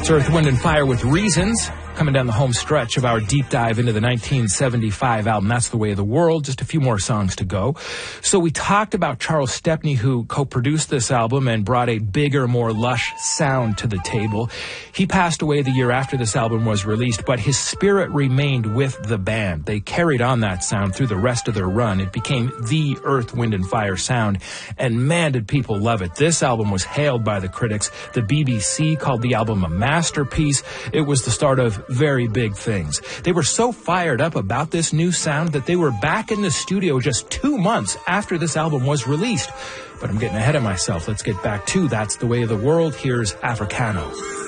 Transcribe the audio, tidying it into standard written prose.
It's Earth, Wind, and Fire with Reasons, coming down the home stretch of our deep dive into the 1975 album, That's the Way of the World. Just a few more songs to go. So we talked about Charles Stepney, who co-produced this album and brought a bigger, more lush sound to the table. He passed away the year after this album was released, but his spirit remained with the band. They carried on that sound through the rest of their run. It became the Earth, Wind, and Fire sound, and man, did people love it. This album was hailed by the critics. The BBC called the album a masterpiece. It was the start of very big things. They were so fired up about this new sound that they were back in the studio just 2 months after this album was released. But I'm getting ahead of myself. Let's get back to That's the Way of the World. Here's Africano.